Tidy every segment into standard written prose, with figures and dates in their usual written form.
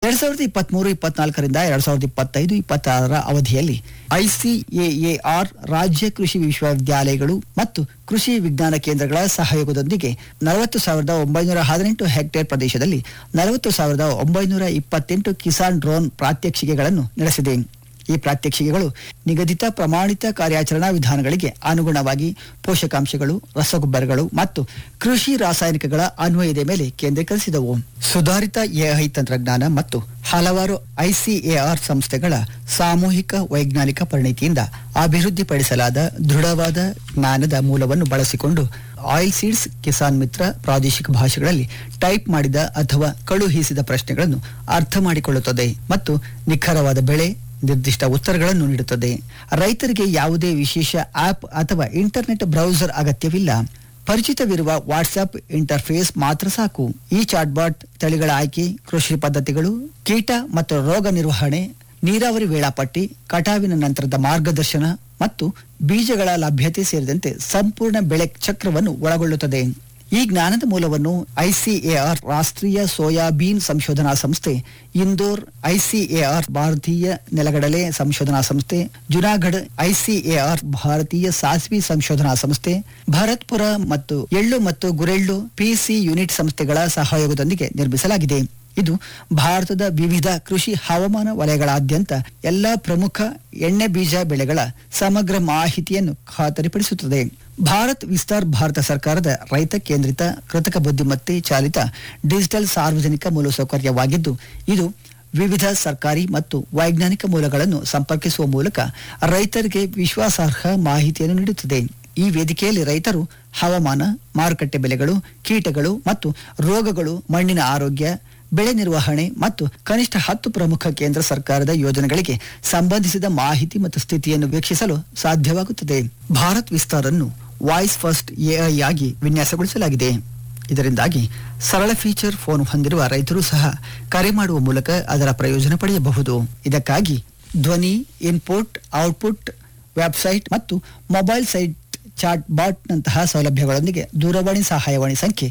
2023-24ರಿಂದ 2025-26ರ ಅವಧಿಯಲ್ಲಿ ಐಸಿಎಆರ್ ರಾಜ್ಯ ಕೃಷಿ ವಿಶ್ವವಿದ್ಯಾಲಯಗಳು ಮತ್ತು ಕೃಷಿ ವಿಜ್ಞಾನ ಕೇಂದ್ರಗಳ ಸಹಯೋಗದೊಂದಿಗೆ 40,918 ಹೆಕ್ಟೇರ್ ಪ್ರದೇಶದಲ್ಲಿ 40,928 ಕಿಸಾನ್ ಡ್ರೋನ್ ಪ್ರಾತ್ಯಕ್ಷಿಕೆಗಳನ್ನು ನಡೆಸಿದೆ. ಈ ಪ್ರಾತ್ಯಕ್ಷಿಕೆಗಳು ನಿಗದಿತ ಪ್ರಮಾಣಿತ ಕಾರ್ಯಾಚರಣಾ ವಿಧಾನಗಳಿಗೆ ಅನುಗುಣವಾಗಿ ಪೋಷಕಾಂಶಗಳು, ರಸಗೊಬ್ಬರಗಳು ಮತ್ತು ಕೃಷಿ ರಾಸಾಯನಿಕಗಳ ಅನ್ವಯದ ಮೇಲೆ ಕೇಂದ್ರೀಕರಿಸಿದವು. ಸುಧಾರಿತ ಎಐ ತಂತ್ರಜ್ಞಾನ ಮತ್ತು ಹಲವಾರು ಐಸಿಎಆರ್ ಸಂಸ್ಥೆಗಳ ಸಾಮೂಹಿಕ ವೈಜ್ಞಾನಿಕ ಪರಿಣಿತಿಯಿಂದ ಅಭಿವೃದ್ಧಿಪಡಿಸಲಾದ ದೃಢವಾದ ಜ್ಞಾನದ ಮೂಲವನ್ನು ಬಳಸಿಕೊಂಡು ಆಯಿಲ್ ಸೀಡ್ಸ್ ಕಿಸಾನ್ ಮಿತ್ರ ಪ್ರಾದೇಶಿಕ ಭಾಷೆಗಳಲ್ಲಿ ಟೈಪ್ ಮಾಡಿದ ಅಥವಾ ಕಳುಹಿಸಿದ ಪ್ರಶ್ನೆಗಳನ್ನು ಅರ್ಥ ಮಾಡಿಕೊಳ್ಳುತ್ತದೆ ಮತ್ತು ನಿಖರವಾದ ಬೆಳೆ ನಿರ್ದಿಷ್ಟ ಉತ್ತರಗಳನ್ನು ನೀಡುತ್ತದೆ. ರೈತರಿಗೆ ಯಾವುದೇ ವಿಶೇಷ ಆಪ್ ಅಥವಾ ಇಂಟರ್ನೆಟ್ ಬ್ರೌಸರ್ ಅಗತ್ಯವಿಲ್ಲ. ಪರಿಚಿತವಿರುವ ವಾಟ್ಸ್ಆಪ್ ಇಂಟರ್ಫೇಸ್ ಮಾತ್ರ ಸಾಕು. ಈ ಚಾಟ್ಬಾಟ್ ತಳಿಗಳ ಆಯ್ಕೆ, ಕೃಷಿ ಪದ್ಧತಿಗಳು, ಕೀಟ ಮತ್ತು ರೋಗ ನಿರ್ವಹಣೆ, ನೀರಾವರಿ ವೇಳಾಪಟ್ಟಿ, ಕಟಾವಿನ ನಂತರದ ಮಾರ್ಗದರ್ಶನ ಮತ್ತು ಬೀಜಗಳ ಲಭ್ಯತೆ ಸೇರಿದಂತೆ ಸಂಪೂರ್ಣ ಬೆಳೆ ಚಕ್ರವನ್ನು ಒಳಗೊಳ್ಳುತ್ತದೆ. ಈ ಜ್ಞಾನದ ಮೂಲವನ್ನು ಐಸಿಎಆರ್ ರಾಷ್ಟ್ರೀಯ ಸೋಯಾಬೀನ್ ಸಂಶೋಧನಾ ಸಂಸ್ಥೆ, ಇಂದೋರ್ ಐಸಿಎಆರ್ ಭಾರತೀಯ ನೆಲಗಡಲೆ ಸಂಶೋಧನಾ ಸಂಸ್ಥೆ, ಜುನಾಗಢ್ ಐಸಿಎಆರ್ ಭಾರತೀಯ ಸಾಸಿವೆ ಸಂಶೋಧನಾ ಸಂಸ್ಥೆ, ಭರತ್ಪುರ ಮತ್ತು ಎಳ್ಳು ಮತ್ತು ಗುರೆಳ್ಳು ಪಿಸಿ ಯೂನಿಟ್ ಸಂಸ್ಥೆಗಳ ಸಹಯೋಗದೊಂದಿಗೆ ನಿರ್ಮಿಸಲಾಗಿದೆ. ಇದು ಭಾರತದ ವಿವಿಧ ಕೃಷಿ ಹವಾಮಾನ ವಲಯಗಳಾದ್ಯಂತ ಎಲ್ಲಾ ಪ್ರಮುಖ ಎಣ್ಣೆ ಬೀಜ ಬೆಳೆಗಳ ಸಮಗ್ರ ಮಾಹಿತಿಯನ್ನು ಖಾತರಿಪಡಿಸುತ್ತದೆ. ಭಾರತ್ ವಿಸ್ತಾರ್ ಭಾರತ ಸರ್ಕಾರದ ರೈತ ಕೇಂದ್ರಿತ ಕೃತಕ ಬುದ್ಧಿಮತ್ತೆ ಚಾಲಿತ ಡಿಜಿಟಲ್ ಸಾರ್ವಜನಿಕ ಮೂಲಸೌಕರ್ಯವಾಗಿದ್ದು, ಇದು ವಿವಿಧ ಸರ್ಕಾರಿ ಮತ್ತು ವೈಜ್ಞಾನಿಕ ಮೂಲಗಳನ್ನು ಸಂಪರ್ಕಿಸುವ ಮೂಲಕ ರೈತರಿಗೆ ವಿಶ್ವಾಸಾರ್ಹ ಮಾಹಿತಿಯನ್ನು ನೀಡುತ್ತದೆ. ಈ ವೇದಿಕೆಯಲ್ಲಿ ರೈತರು ಹವಾಮಾನ, ಮಾರುಕಟ್ಟೆ ಬೆಲೆಗಳು, ಕೀಟಗಳು ಮತ್ತು ರೋಗಗಳು, ಮಣ್ಣಿನ ಆರೋಗ್ಯ, ಬೆಳೆ ನಿರ್ವಹಣೆ ಮತ್ತು ಕನಿಷ್ಠ 10 ಪ್ರಮುಖ ಕೇಂದ್ರ ಸರ್ಕಾರದ ಯೋಜನೆಗಳಿಗೆ ಸಂಬಂಧಿಸಿದ ಮಾಹಿತಿ ಮತ್ತು ಸ್ಥಿತಿಯನ್ನು ವೀಕ್ಷಿಸಲು ಸಾಧ್ಯವಾಗುತ್ತದೆ. ಭಾರತ್ ವಿಸ್ತಾರ್ ಅನ್ನು ವಾಯ್ಸ್ ಫಸ್ಟ್ ಎಐ ಆಗಿ ವಿನ್ಯಾಸಗೊಳಿಸಲಾಗಿದೆ. ಇದರಿಂದಾಗಿ ಸರಳ ಫೀಚರ್ ಫೋನ್ ಹೊಂದಿರುವ ರೈತರು ಸಹ ಕರೆ ಮಾಡುವ ಮೂಲಕ ಅದರ ಪ್ರಯೋಜನ ಪಡೆಯಬಹುದು. ಇದಕ್ಕಾಗಿ ಧ್ವನಿ ಇನ್ಪುಟ್, ಔಟ್ಪುಟ್, ವೆಬ್ಸೈಟ್ ಮತ್ತು ಮೊಬೈಲ್ ಸೈಟ್ ಚಾಟ್ ಬಾಟ್ನಂತಹ ಸೌಲಭ್ಯಗಳೊಂದಿಗೆ ದೂರವಾಣಿ ಸಹಾಯವಾಣಿ ಸಂಖ್ಯೆ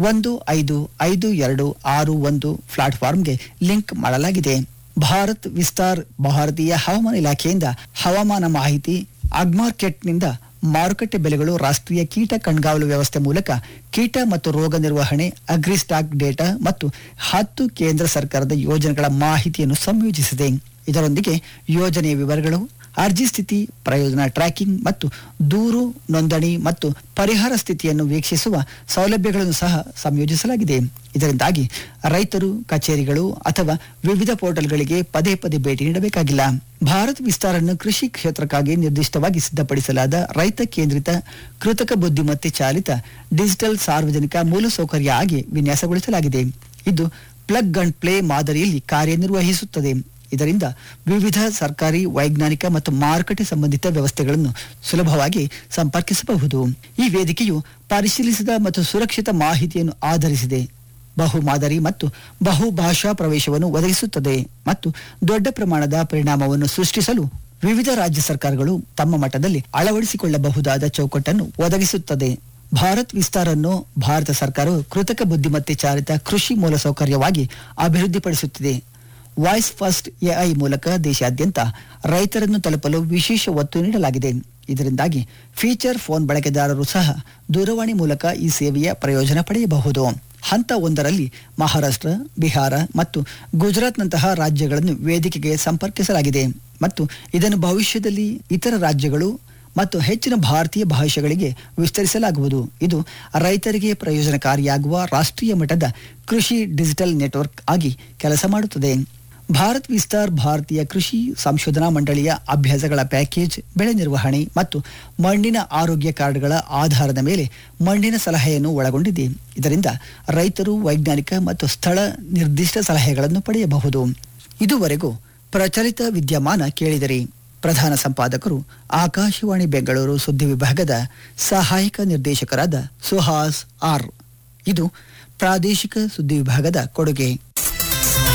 155261 ಪ್ಲಾಟ್ಫಾರ್ಮ್ಗೆ ಲಿಂಕ್ ಮಾಡಲಾಗಿದೆ. ಭಾರತ್ ವಿಸ್ತಾರ್ ಭಾರತೀಯ ಹವಾಮಾನ ಇಲಾಖೆಯಿಂದ ಹವಾಮಾನ ಮಾಹಿತಿ, ಅಗ್ಮಾರ್ಕೆಟ್ನಿಂದ ಮಾರುಕಟ್ಟೆ ಬೆಲೆಗಳು, ರಾಷ್ಟ್ರೀಯ ಕೀಟ ಕಣ್ಗಾವಲು ವ್ಯವಸ್ಥೆ ಮೂಲಕ ಕೀಟ ಮತ್ತು ರೋಗ ನಿರ್ವಹಣೆ, ಅಗ್ರಿಸ್ಟಾಕ್ ಡೇಟಾ ಮತ್ತು 10 ಕೇಂದ್ರ ಸರ್ಕಾರದ ಯೋಜನೆಗಳ ಮಾಹಿತಿಯನ್ನು ಸಂಯೋಜಿಸಿದೆ. ಇದರೊಂದಿಗೆ ಯೋಜನೆಯ ವಿವರಗಳು, ಅರ್ಜಿ ಸ್ಥಿತಿ, ಪ್ರಯೋಜನ ಟ್ರ್ಯಾಕಿಂಗ್ ಮತ್ತು ದೂರು ನೋಂದಣಿ ಮತ್ತು ಪರಿಹಾರ ಸ್ಥಿತಿಯನ್ನು ವೀಕ್ಷಿಸುವ ಸೌಲಭ್ಯಗಳನ್ನು ಸಹ ಸಂಯೋಜಿಸಲಾಗಿದೆ. ಇದರಿಂದಾಗಿ ರೈತರು ಕಚೇರಿಗಳು ಅಥವಾ ವಿವಿಧ ಪೋರ್ಟಲ್ಗಳಿಗೆ ಪದೇ ಪದೇ ಭೇಟಿ ನೀಡಬೇಕಾಗಿಲ್ಲ. ಭಾರತ್ ವಿಸ್ತಾರನ್ನು ಕೃಷಿ ಕ್ಷೇತ್ರಕ್ಕಾಗಿ ನಿರ್ದಿಷ್ಟವಾಗಿ ಸಿದ್ಧಪಡಿಸಲಾದ ರೈತ ಕೇಂದ್ರಿತ ಕೃತಕ ಬುದ್ಧಿಮತ್ತೆ ಚಾಲಿತ ಡಿಜಿಟಲ್ ಸಾರ್ವಜನಿಕ ಮೂಲಸೌಕರ್ಯ ಆಗಿ ವಿನ್ಯಾಸಗೊಳಿಸಲಾಗಿದೆ. ಇದು ಪ್ಲಗ್ ಅಂಡ್ ಪ್ಲೇ ಮಾದರಿಯಲ್ಲಿ ಕಾರ್ಯನಿರ್ವಹಿಸುತ್ತದೆ. ಇದರಿಂದ ವಿವಿಧ ಸರ್ಕಾರಿ, ವೈಜ್ಞಾನಿಕ ಮತ್ತು ಮಾರುಕಟ್ಟೆ ಸಂಬಂಧಿತ ವ್ಯವಸ್ಥೆಗಳನ್ನು ಸುಲಭವಾಗಿ ಸಂಪರ್ಕಿಸಬಹುದು. ಈ ವೇದಿಕೆಯು ಪರಿಶೀಲಿಸಿದ ಮತ್ತು ಸುರಕ್ಷಿತ ಮಾಹಿತಿಯನ್ನು ಆಧರಿಸಿದೆ, ಬಹು ಮಾದರಿ ಮತ್ತು ಬಹು ಭಾಷಾ ಪ್ರವೇಶವನ್ನು ಒದಗಿಸುತ್ತದೆ ಮತ್ತು ದೊಡ್ಡ ಪ್ರಮಾಣದ ಪರಿಣಾಮವನ್ನು ಸೃಷ್ಟಿಸಲು ವಿವಿಧ ರಾಜ್ಯ ಸರ್ಕಾರಗಳು ತಮ್ಮ ಮಟ್ಟದಲ್ಲಿ ಅಳವಡಿಸಿಕೊಳ್ಳಬಹುದಾದ ಚೌಕಟ್ಟನ್ನು ಒದಗಿಸುತ್ತದೆ. ಭಾರತ್ ವಿಸ್ತಾರ್ ಅನ್ನು ಭಾರತ ಸರ್ಕಾರವು ಕೃತಕ ಬುದ್ಧಿಮತ್ತೆ ಚಾಲಿತ ಕೃಷಿ ಮೂಲಸೌಕರ್ಯವಾಗಿ ಅಭಿವೃದ್ಧಿಪಡಿಸುತ್ತಿದೆ. ವಾಯ್ಸ್ ಫಸ್ಟ್ ಎಐ ಮೂಲಕ ದೇಶಾದ್ಯಂತ ರೈತರನ್ನು ತಲುಪಲು ವಿಶೇಷ ಒತ್ತು ನೀಡಲಾಗಿದೆ. ಇದರಿಂದಾಗಿ ಫೀಚರ್ ಫೋನ್ ಬಳಕೆದಾರರು ಸಹ ದೂರವಾಣಿ ಮೂಲಕ ಈ ಸೇವೆಯ ಪ್ರಯೋಜನ ಪಡೆಯಬಹುದು. ಹಂತ 1ರಲ್ಲಿ ಮಹಾರಾಷ್ಟ್ರ, ಬಿಹಾರ ಮತ್ತು ಗುಜರಾತ್ನಂತಹ ರಾಜ್ಯಗಳನ್ನು ವೇದಿಕೆಗೆ ಸಂಪರ್ಕಿಸಲಾಗಿದೆ ಮತ್ತು ಇದನ್ನು ಭವಿಷ್ಯದಲ್ಲಿ ಇತರ ರಾಜ್ಯಗಳು ಮತ್ತು ಹೆಚ್ಚಿನ ಭಾರತೀಯ ಭಾಷೆಗಳಿಗೆ ವಿಸ್ತರಿಸಲಾಗುವುದು. ಇದು ರೈತರಿಗೆ ಪ್ರಯೋಜನಕಾರಿಯಾಗುವ ರಾಷ್ಟ್ರೀಯ ಮಟ್ಟದ ಕೃಷಿ ಡಿಜಿಟಲ್ ನೆಟ್ವರ್ಕ್ ಆಗಿ ಕೆಲಸ ಮಾಡುತ್ತದೆ. ಭಾರತ್ ವಿಸ್ತಾರ್ ಭಾರತೀಯ ಕೃಷಿ ಸಂಶೋಧನಾ ಮಂಡಳಿಯ ಅಭ್ಯಾಸಗಳ ಪ್ಯಾಕೇಜ್, ಬೆಳೆ ನಿರ್ವಹಣೆ ಮತ್ತು ಮಣ್ಣಿನ ಆರೋಗ್ಯ ಕಾರ್ಡ್ಗಳ ಆಧಾರದ ಮೇಲೆ ಮಣ್ಣಿನ ಸಲಹೆಯನ್ನು ಒಳಗೊಂಡಿದೆ. ಇದರಿಂದ ರೈತರು ವೈಜ್ಞಾನಿಕ ಮತ್ತು ಸ್ಥಳ ನಿರ್ದಿಷ್ಟ ಸಲಹೆಗಳನ್ನು ಪಡೆಯಬಹುದು. ಇದುವರೆಗೂ ಪ್ರಚಲಿತ ವಿದ್ಯಮಾನ ಕೇಳಿದಿರಿ. ಪ್ರಧಾನ ಸಂಪಾದಕರು ಆಕಾಶವಾಣಿ ಬೆಂಗಳೂರು ಸುದ್ದಿ ವಿಭಾಗದ ಸಹಾಯಕ ನಿರ್ದೇಶಕರಾದ ಸುಹಾಸ್ ಆರ್. ಇದು ಪ್ರಾದೇಶಿಕ ಸುದ್ದಿ ವಿಭಾಗದ ಕೊಡುಗೆ.